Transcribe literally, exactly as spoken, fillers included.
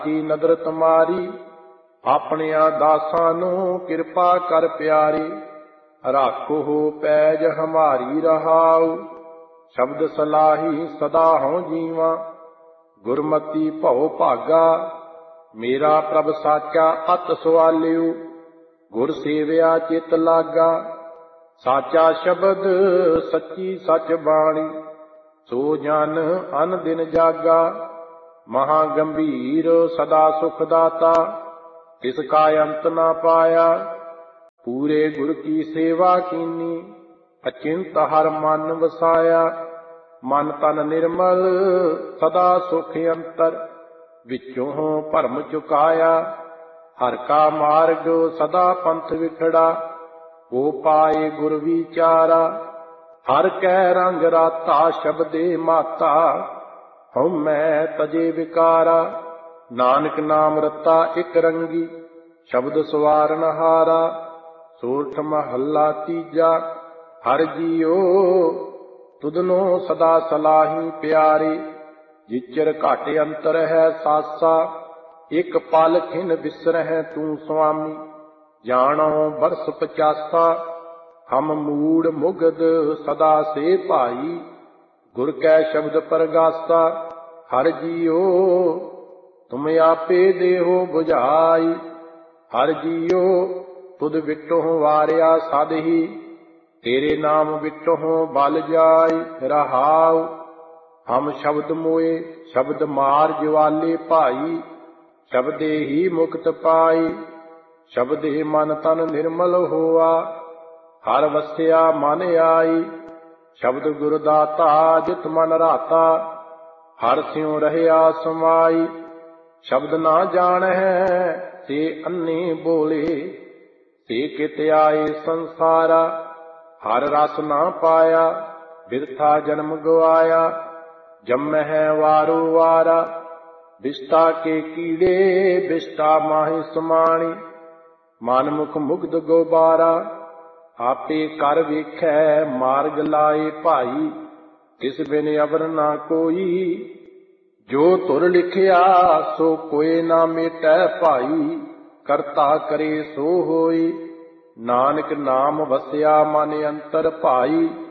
की नदर तुम्हारी, अपनिया दासां नूं किरपा कर प्यारी। राखो हो पैज हमारी रहाऊ, शब्द सलाही सदा हों जीवा। गुरमति भव भागा, मेरा प्रभ साचा अत सवालियो। गुर सेविया चित लागा, साचा शब्द सच्ची सच बाणी। सो जन अन दिन जागा, महा गंभीर सदा सुख दाता। तिसका अंत ना पाया, पूरे गुर की सेवा कीनी। अचिंत हर मन वसाया, मन तन निर्मल सदा सुख अंतर। विचों भरम चुकाया, हर का मार्ग सदा पंथ विखड़ा। वो पाए गुर विचारा, हर कै रंग राता। शब्दे माता, हम मैं तजे विकारा। नानक नाम रता इक रंगी, शब्द सवारन हारा। सोरठ महला तीजा, हर जियो तुदनो सदा सलाही प्यारे। जिचर घट अंतर है सासा, एक पल खिन बिसरह तू स्वामी। जानो बरस पचासा, हम मूड मुगद सदा से भाई। गुर कै शब्द परगासा, हर जियो तुम आपे देहो बुझाई। हर जियो तुद विटों वारिया सद ही, तेरे नाम विटों बल जाय रहाऊ। हम शब्द मोए शब्द मार ज्वाले भाई, शब्दे ही मुक्त पाई। शब्दे मन तन निर्मल होआ, हर वस्या मन आई। शब्द गुरदाता जित मन राता, हर स्यों रहया समाई। शब्द ना जान है से अन्ने बोले, से कित आए संसारा। हर रस ना पाया, बिरथा जन्म गवाया। जम है वारो वारा, बिष्टा के कीड़े बिष्टा माहि समाणी। मानमुख मुग्ध गोबारा, आपे कर वेखै मार्ग लाए भाई। तिस बिन अवर ना कोई, जो तुर लिखिया सो कोई ना मेटै भाई। करता करे सो होई, नानक नाम वसिया मन अंतर भाई।